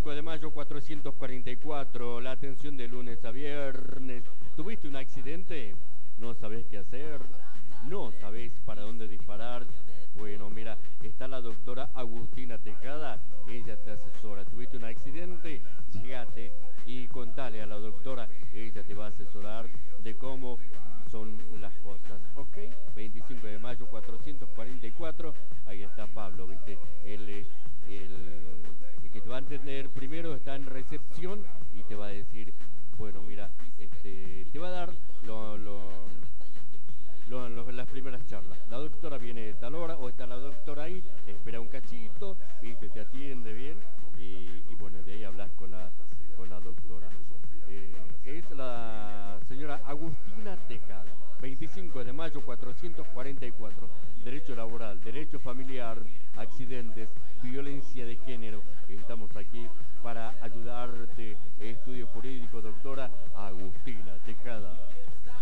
25 de mayo 444, la atención de lunes a viernes. ¿Tuviste un accidente? ¿No sabés qué hacer? ¿No sabés para dónde disparar? Bueno, mira, está la doctora Agustina Tejada, ella te asesora. ¿Tuviste un accidente? Llegate y contale a la doctora, ella te va a asesorar de cómo son las cosas, ¿ok? 25 de mayo 444, ahí está Pablo, ¿viste? Él es el que te va a entender primero, está en recepción y te va a decir, bueno, mira, te va a dar las primeras charlas. La doctora viene de tal hora o está la doctora ahí, espera un cachito, ¿viste? Te atiende bien y bueno, de ahí hablas con la doctora. Es la señora Agustina Tejada. 25 de mayo 444, derecho laboral, derecho familiar, accidentes, violencia de género. Estamos aquí para ayudarte. Estudio jurídico, doctora Agustina Tejada.